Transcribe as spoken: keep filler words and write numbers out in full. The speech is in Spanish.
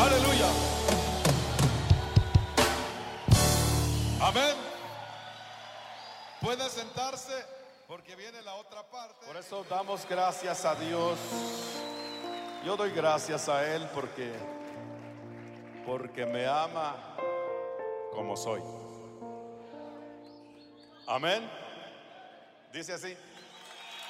Aleluya. Amén. Puede sentarse porque viene la otra parte. Por eso damos gracias a Dios. Yo doy gracias a Él porque porque me ama como soy. Amén. Dice así.